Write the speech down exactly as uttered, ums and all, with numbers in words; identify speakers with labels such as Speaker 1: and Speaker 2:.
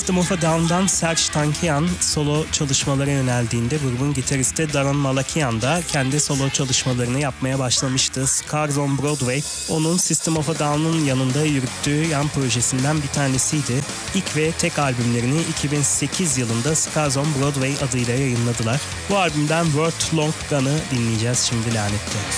Speaker 1: System of a Down'dan Serj Tankian solo çalışmalara yöneldiğinde grubun gitaristi Daron Malakian da kendi solo çalışmalarını yapmaya başlamıştı. Scars on Broadway onun System of a Down'un yanında yürüttüğü yan projesinden bir tanesiydi. İlk ve tek albümlerini iki bin sekiz yılında Scars on Broadway adıyla yayınladılar. Bu albümden World Long Gun'ı dinleyeceğiz şimdi Lanet'te.